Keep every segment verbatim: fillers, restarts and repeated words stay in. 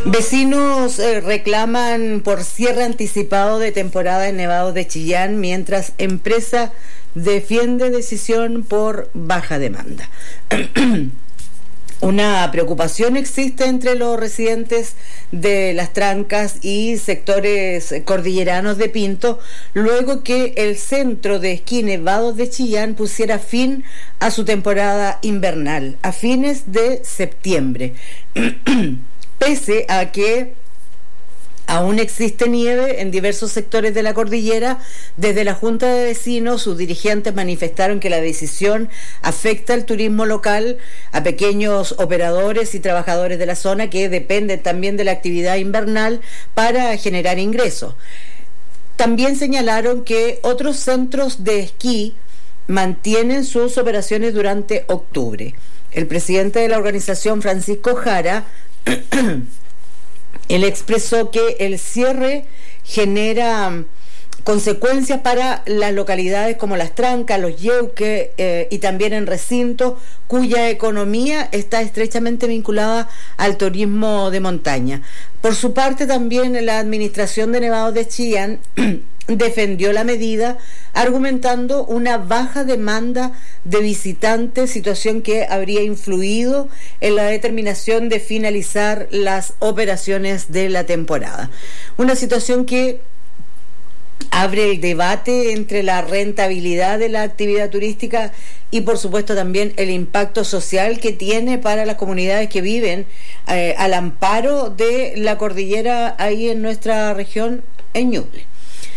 Vecinos eh, reclaman por cierre anticipado de temporada en nevados de Chillán, mientras empresa defiende decisión por baja demanda. Una preocupación existe entre los residentes de Las Trancas y sectores cordilleranos de Pinto, luego que el centro de esquí Nevados de Chillán pusiera fin a su temporada invernal a fines de septiembre. Pese a que aún existe nieve en diversos sectores de la cordillera, desde la Junta de Vecinos sus dirigentes manifestaron que la decisión afecta al turismo local, a pequeños operadores y trabajadores de la zona que dependen también de la actividad invernal para generar ingresos. También señalaron que otros centros de esquí mantienen sus operaciones durante octubre. El presidente de la organización, Francisco Jara, él expresó que el cierre genera consecuencias para las localidades como Las Trancas, Los Yeuques eh, y también en recinto cuya economía está estrechamente vinculada al turismo de montaña. Por su parte, también la administración de Nevados de Chillán defendió la medida, argumentando una baja demanda de visitantes, situación que habría influido en la determinación de finalizar las operaciones de la temporada. Una situación que abre el debate entre la rentabilidad de la actividad turística y, por supuesto, también el impacto social que tiene para las comunidades que viven eh, al amparo de la cordillera ahí en nuestra región, en Ñuble.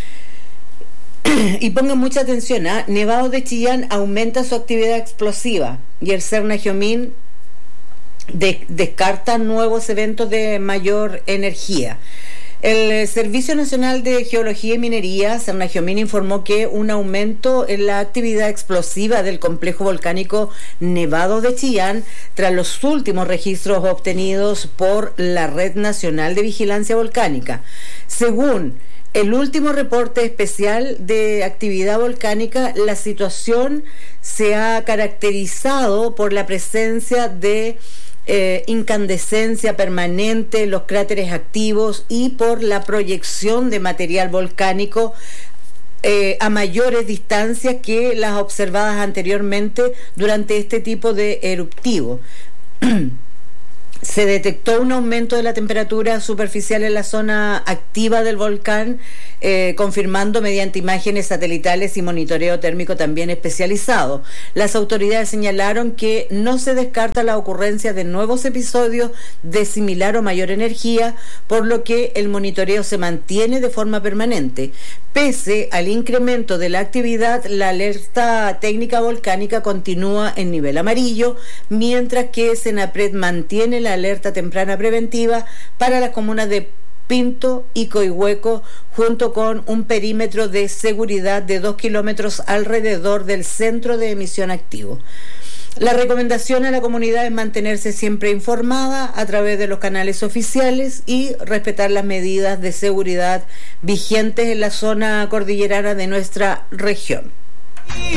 Y pongan mucha atención, ¿eh? Nevados de Chillán aumenta su actividad explosiva y el Cernagiomín de, descarta nuevos eventos de mayor energía. El Servicio Nacional de Geología y Minería, Cernagiomín, informó que un aumento en la actividad explosiva del complejo volcánico Nevados de Chillán tras los últimos registros obtenidos por la Red Nacional de Vigilancia Volcánica. Según el último reporte especial de actividad volcánica, la situación se ha caracterizado por la presencia de eh, incandescencia permanente en los cráteres activos y por la proyección de material volcánico eh, a mayores distancias que las observadas anteriormente durante este tipo de eruptivo. Se detectó un aumento de la temperatura superficial en la zona activa del volcán, eh, confirmando mediante imágenes satelitales y monitoreo térmico también especializado. Las autoridades señalaron que no se descarta la ocurrencia de nuevos episodios de similar o mayor energía, por lo que el monitoreo se mantiene de forma permanente. Pese al incremento de la actividad, la alerta técnica volcánica continúa en nivel amarillo, mientras que Senapred mantiene la alerta temprana preventiva para las comunas de Pinto y Coihueco, junto con un perímetro de seguridad de dos kilómetros alrededor del centro de emisión activo. La recomendación a la comunidad es mantenerse siempre informada a través de los canales oficiales y respetar las medidas de seguridad vigentes en la zona cordillerana de nuestra región.